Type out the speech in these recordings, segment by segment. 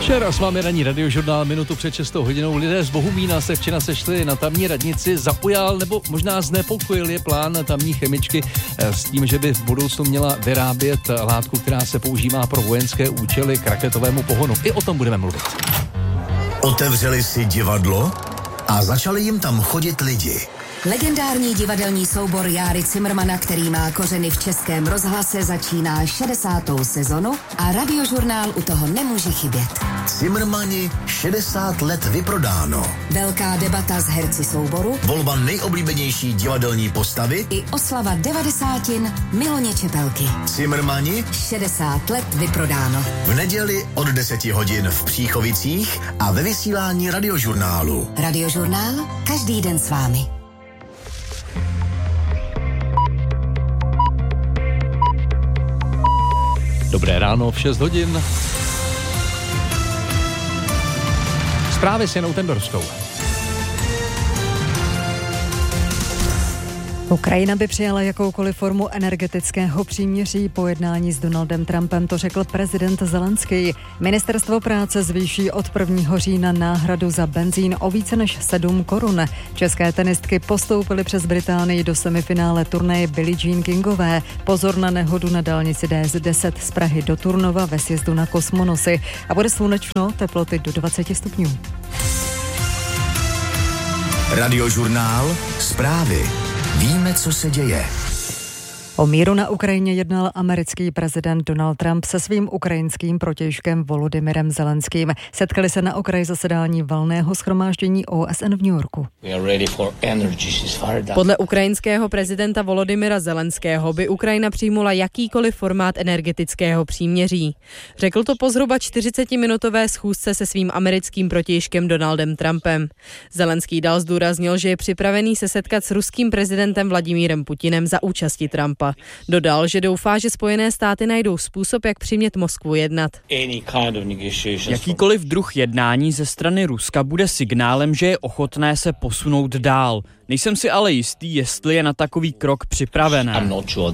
Večer s vámi ranní radiožurnál minutu před 6 hodinou. Lidé z Bohumína se včera sešli na tamní radnici. Zaujal nebo možná znepokojil je plán tamní chemičky s tím, že by v budoucnu měla vyrábět látku, která se používá pro vojenské účely k raketovému pohonu. I o tom budeme mluvit. Otevřeli si divadlo a začali jim tam chodit lidi. Legendární divadelní soubor Járy Cimrmana, který má kořeny v Českém rozhlase, začíná 60. sezonu a radiožurnál u toho nemůže chybět. Cimrmani 60 let vyprodáno. Velká debata s herci souboru, Volba nejoblíbenější divadelní postavy i oslava 90. Miloně Čepelky. Cimrmani 60 let vyprodáno. v neděli od 10 hodin v Příchovicích a ve vysílání radiožurnálu. Radiožurnál každý den s vámi. Dobré ráno v 6 hodin. Zprávy s Janou Tendorskou. Ukrajina by přijala jakoukoliv formu energetického příměří po jednání s Donaldem Trumpem, to řekl prezident Zelenský. Ministerstvo práce zvýší od 1. října náhradu za benzín o více než 7 korun. České tenistky postoupily přes Británii do semifinále turnaje Billie Jean Kingové. Pozor na nehodu na dálnici DS10 z Prahy do Turnova ve sjezdu na Kosmonosy. A bude slunečno, teploty do 20 stupňů. Radiožurnál, zprávy. Víme, co se děje. O míru na Ukrajině jednal americký prezident Donald Trump se svým ukrajinským protějškem Volodymyrem Zelenským. Setkali se na okraji zasedání valného shromáždění OSN v New Yorku. Podle ukrajinského prezidenta Volodymyra Zelenského by Ukrajina přijmula jakýkoliv formát energetického příměří. Řekl to po zhruba 40-minutové schůzce se svým americkým protějškem Donaldem Trumpem. Zelenský dál zdůraznil, že je připravený se setkat s ruským prezidentem Vladimírem Putinem za účasti Trumpa. Dodal, že doufá, že Spojené státy najdou způsob, jak přimět Moskvu jednat. Jakýkoliv druh jednání ze strany Ruska bude signálem, že je ochotné se posunout dál. Nejsem si ale jistý, jestli je na takový krok připravené.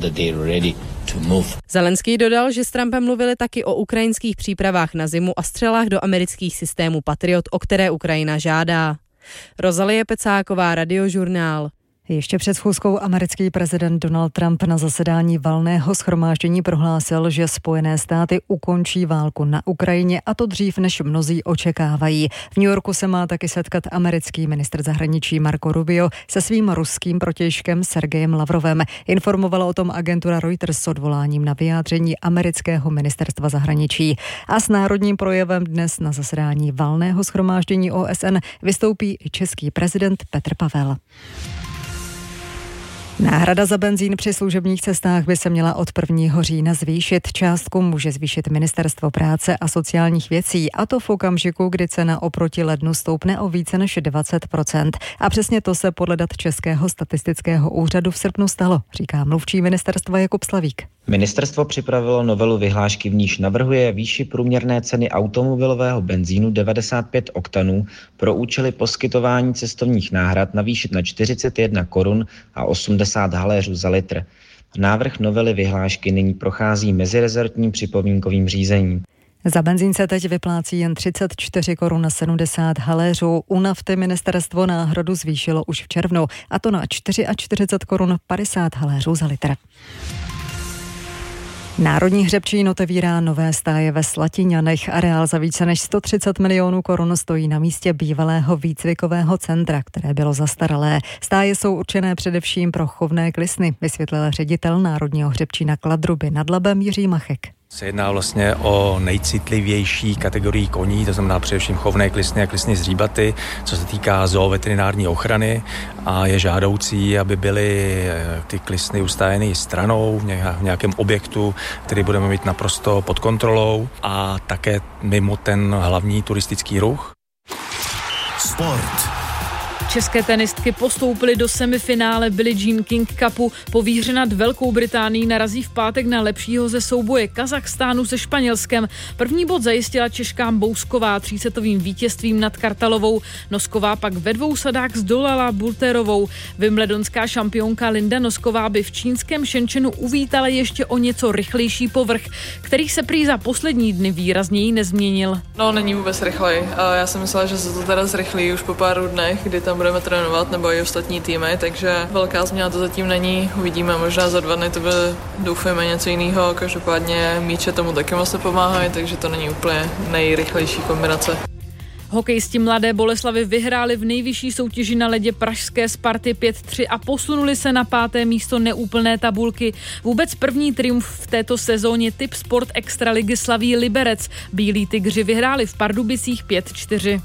Zelenský dodal, že s Trumpem mluvili taky o ukrajinských přípravách na zimu a střelách do amerických systémů Patriot, o které Ukrajina žádá. Rozalie Pecáková, Radiožurnál. Ještě před schůzkou americký prezident Donald Trump na zasedání valného shromáždění prohlásil, že Spojené státy ukončí válku na Ukrajině, a to dřív, než mnozí očekávají. V New Yorku se má taky setkat americký ministr zahraničí Marco Rubio se svým ruským protějškem Sergejem Lavrovem. Informovala o tom agentura Reuters s odvoláním na vyjádření amerického ministerstva zahraničí. A s národním projevem dnes na zasedání valného shromáždění OSN vystoupí i český prezident Petr Pavel. Náhrada za benzín při služebních cestách by se měla od 1. října zvýšit. Částku může zvýšit Ministerstvo práce a sociálních věcí, a to v okamžiku, kdy cena oproti lednu stoupne o více než 20%. A přesně to se podle dat Českého statistického úřadu v srpnu stalo, říká mluvčí ministerstva Jakub Slavík. Ministerstvo připravilo novelu vyhlášky, v níž navrhuje výši průměrné ceny automobilového benzínu 95 oktanů pro účely poskytování cestovních náhrad navýšit na 41 korun a 80 haléřů za litr. Návrh novely vyhlášky nyní prochází mezirezortním připomínkovým řízením. Za benzín se teď vyplácí jen 34 korun 70 haléřů. U nafty ministerstvo náhradu zvýšilo už v červnu, a to na 44 korun 50 haléřů za litr. Národní hřebčín otevírá nové stáje ve Slatiňanech. Areál za více než 130 milionů korun stojí na místě bývalého výcvikového centra, které bylo zastaralé. Stáje jsou určené především pro chovné klisny, vysvětlil ředitel Národního hřebčína Kladruby nad Labem Jiří Machek. Se jedná vlastně o nejcitlivější kategorii koní, to znamená především chovné klisny a klisny zříbaty, co se týká zooveterinární ochrany, a je žádoucí, aby byly ty klisny ustájeny stranou v nějakém objektu, který budeme mít naprosto pod kontrolou, a také mimo ten hlavní turistický ruch. Sport. České tenistky postoupily do semifinále Billie Jean King Cupu. Povíře nad Velkou Británií narazí v pátek na lepšího ze souboje Kazachstánu se Španělskem. První bod zajistila Češka Bousková 3setovým vítězstvím nad Kartalovou. Nosková pak ve 2 sadách zdolala Bulterovou. Wimbledonská šampionka Linda Nosková by v čínském Shenzhenu uvítala ještě o něco rychlejší povrch, který se prý za poslední dny výrazněji nezměnil. No, není vůbec rychlej. A já jsem myslela, že se to teda zrychlí už po pár dnech, kdy tam budeme trénovat, nebo i ostatní týmy, takže velká změna to zatím není. Uvidíme, možná za 2 dny to bude, doufujeme, něco jiného. Každopádně míče tomu taky moc nepomáhají, takže to není úplně nejrychlejší kombinace. Hokejisti Mladé Boleslavi vyhráli v nejvyšší soutěži na ledě pražské Sparty 5-3 a posunuli se na 5. místo neúplné tabulky. Vůbec první triumf v této sezóně Tip Sport Extraligy slaví Liberec. Bílí tygři vyhráli v Pardubicích 5-4.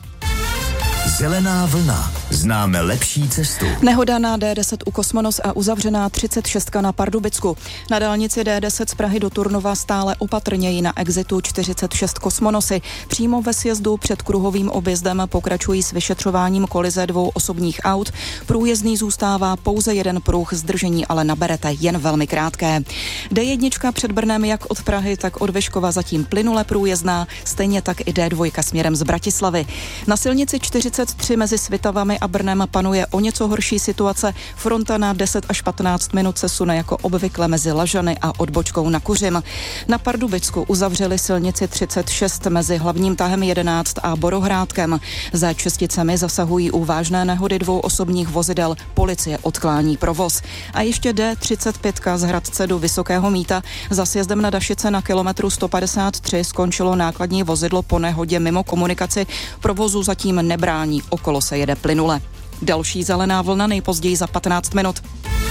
Zelená vlna. Známe lepší cestu. Nehoda na D10 u Kosmonos a uzavřená 36 na Pardubicku. Na dálnici D10 z Prahy do Turnova stále opatrněji na exitu 46 Kosmonosy. Přímo ve sjezdu před kruhovým objezdem pokračují s vyšetřováním kolize 2 osobních aut. Průjezdný zůstává pouze 1 pruh, zdržení ale naberete jen velmi krátké. D1 před Brnem jak od Prahy, tak od Vyškova zatím plynule průjezdná, stejně tak i D2 směrem z Bratislavy. Na silnici 43 mezi Svitavami a Brnem panuje o něco horší situace. Fronta na 10 až 15 minut se sune jako obvykle mezi Lažany a odbočkou na Kuřim. Na Pardubicku uzavřeli silnici 36 mezi hlavním tahem 11 a Borohrádkem. Za Česticemi zasahují u vážné nehody 2 osobních vozidel. Policie odklání provoz. A ještě D35 z Hradce do Vysokého Mýta. Za sjezdem na Dašice na kilometru 153 skončilo nákladní vozidlo po nehodě mimo komunikaci. Provozu zatím nebrání, okolo se jede plynule. Další zelená vlna nejpozději za 15 minut.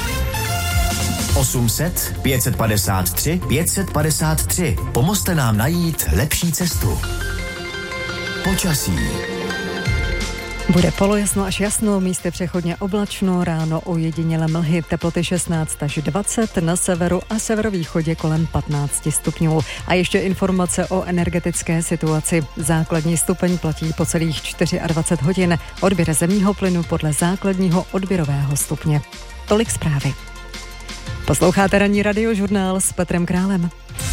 800 553 553. Pomozte nám najít lepší cestu. Počasí. Bude polojasno až jasno, místy přechodně oblačno, ráno ojedinělé mlhy, teploty 16 až 20, na severu a severovýchodě kolem 15 stupňů. A ještě informace o energetické situaci. Základní stupeň platí po celých 24 hodin, odběr zemního plynu podle základního odběrového stupně. Tolik zprávy. Posloucháte ranní radiožurnál s Petrem Králem.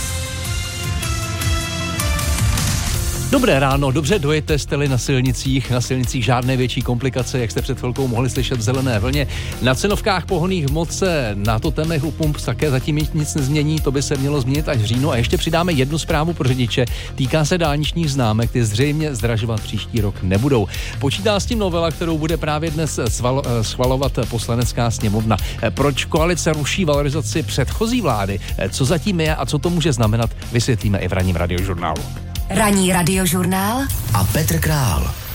Dobré ráno, dobře dojete, jste-li na silnicích žádné větší komplikace, jak jste před chvilkou mohli slyšet v zelené vlně. Na cenovkách pohonných hmot se na totemech u pump také zatím nic nezmění, to by se mělo změnit až v říjnu. A ještě přidáme jednu zprávu pro řidiče, týká se dálničních známek, ty zřejmě zdražovat příští rok nebudou. Počítá s tím novela, kterou bude právě dnes schvalovat Poslanecká sněmovna. Proč koalice ruší valorizaci předchozí vlády? Co zatím je a co to může znamenat, vysvětlíme i v ranním radiožurnálu. Ranní radiožurnál a Petr Král.